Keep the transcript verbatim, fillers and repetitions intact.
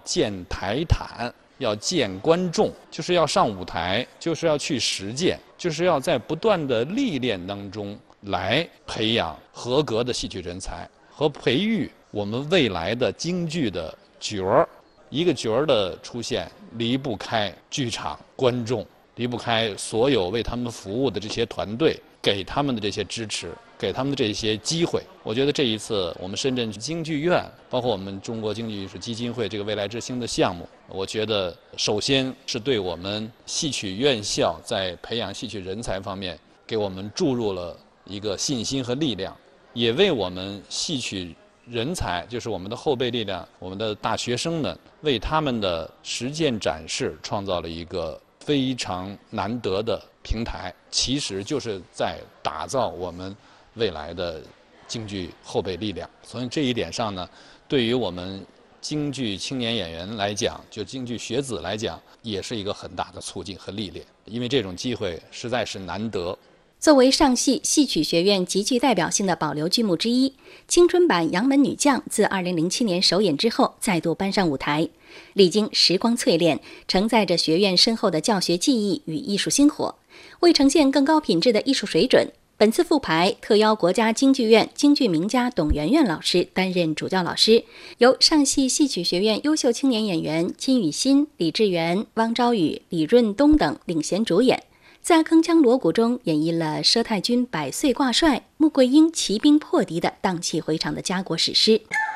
建台坛，要见观众，就是要上舞台，就是要去实践，就是要在不断的历练当中来培养合格的戏曲人才和培育我们未来的京剧的角儿。一个角儿的出现离不开剧场、观众，离不开所有为他们服务的这些团队给他们的这些支持，给他们的这些机会。我觉得这一次我们深圳京剧院，包括我们中国京剧艺术基金会这个未来之星的项目，我觉得首先是对我们戏曲院校在培养戏曲人才方面给我们注入了一个信心和力量，也为我们戏曲人才，就是我们的后备力量，我们的大学生们，为他们的实践展示创造了一个非常难得的平台，其实就是在打造我们未来的京剧后备力量。所以这一点上呢，对于我们京剧青年演员来讲，就京剧学子来讲，也是一个很大的促进和历练，因为这种机会实在是难得。 作为上戏戏曲学院极具代表性的保留剧目之一，青春版《杨门女将》自二零零七年首演之后再度搬上舞台，历经时光淬炼，承载着学院深厚的教学技艺与艺术薪火。为呈现更高品质的艺术水准，本次复排特邀国家京剧院京剧名家董媛媛老师担任主教老师，由上戏戏曲学院优秀青年演员金宇欣、李志源、汪昭宇、李润东等领衔主演，在铿锵锣鼓中演绎了佘太君百岁挂帅、穆桂英骑兵破敌的荡气回肠的家国史诗。